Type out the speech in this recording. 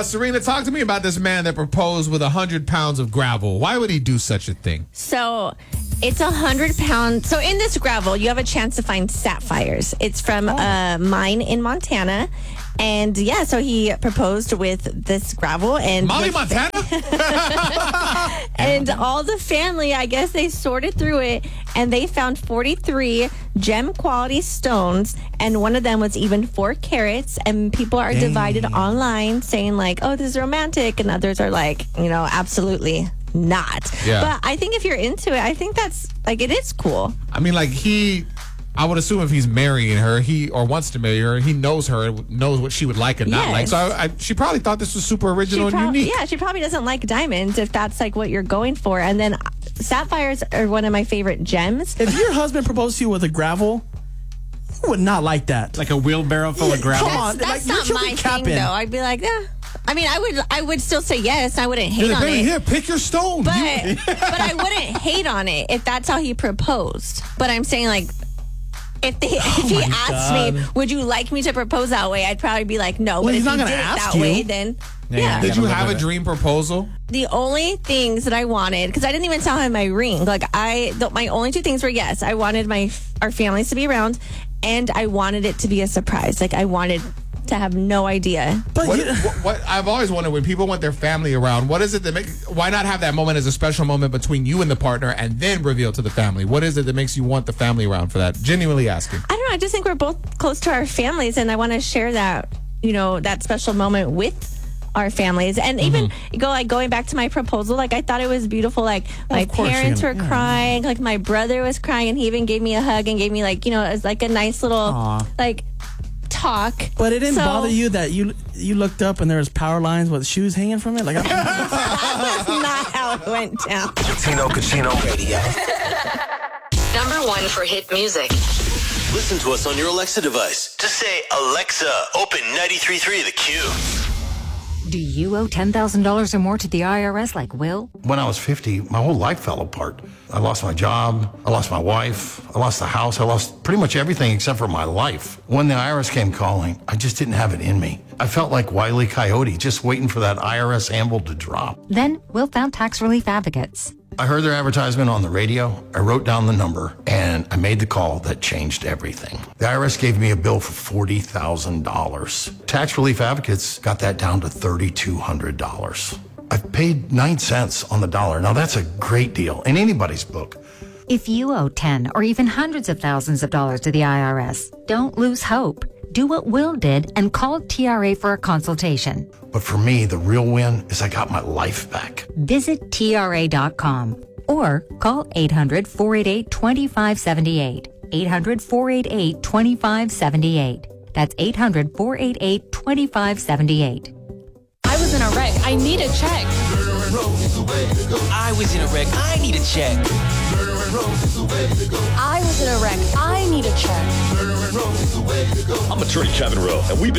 Serena, talk to me about this man that proposed with 100 pounds of gravel. Why would he do such a thing? So it's 100 pounds. So in this gravel, you have a chance to find sapphires. It's from a mine in Montana. And yeah, so he proposed with this gravel and Molly Montana? and all the family, I guess they sorted through it and they found 43 gem quality stones, and one of them was even 4 carats, and people are divided online saying like, oh, this is romantic, and others are like, absolutely not. Yeah. But I think if you're into it, I think that's like, it is cool. I mean, like I would assume if he's marrying her, or wants to marry her, he knows her, knows what she would like and not like. So she probably thought this was super original and unique. Yeah, she probably doesn't like diamonds if that's like what you're going for. And then sapphires are one of my favorite gems. If your husband proposed to you with a gravel, you would not like that. Like a wheelbarrow full of gravel? Come on. That's not my thing, though. I'd be like, I mean, I would still say yes. I wouldn't hate on it. Here, pick your stone. But I wouldn't hate on it if that's how he proposed. But I'm saying, like, if he asked me, would you like me to propose that way? I'd probably be like, no. Well, but he's if not he gonna did it ask that you. way, then yeah. Did you have a dream proposal? The only things that I wanted, because I didn't even tell him my ring. Like my only 2 things were, yes, I wanted our families to be around, and I wanted it to be a surprise. Like I wanted to have no idea. But what I've always wondered, when people want their family around, what is it that why not have that moment as a special moment between you and the partner and then reveal to the family? What is it that makes you want the family around for that? Genuinely asking. I don't know. I just think we're both close to our families, and I want to share that, that special moment with our families. And even going back to my proposal, like I thought it was beautiful. Like my parents were crying, like my brother was crying, and he even gave me a hug and gave me it was like a nice little like talk. But it didn't bother you that you looked up and there was power lines with shoes hanging from it? Like that was not how it went down. Casino Radio. Number 1 for hit music. Listen to us on your Alexa device. Just say, Alexa, open 93.3 The Q. Do you owe $10,000 or more to the IRS like Will? When I was 50, my whole life fell apart. I lost my job, I lost my wife, I lost the house, I lost pretty much everything except for my life. When the IRS came calling, I just didn't have it in me. I felt like Wile E. Coyote, just waiting for that IRS anvil to drop. Then Will found Tax Relief Advocates. I heard their advertisement on the radio, I wrote down the number, and I made the call that changed everything. The IRS gave me a bill for $40,000. Tax Relief Advocates got that down to $3,200. I've paid 9 cents on the dollar. Now that's a great deal in anybody's book. If you owe 10 or even hundreds of thousands of dollars to the IRS, don't lose hope. Do what Will did and call TRA for a consultation. But for me, the real win is I got my life back. Visit TRA.com or call 800-488-2578. 800-488-2578. That's 800-488-2578. I was in a wreck. I need a check. I was in a wreck. I need a check. I was in a wreck. I need a check. I'm attorney Kevin Rowe, and we've been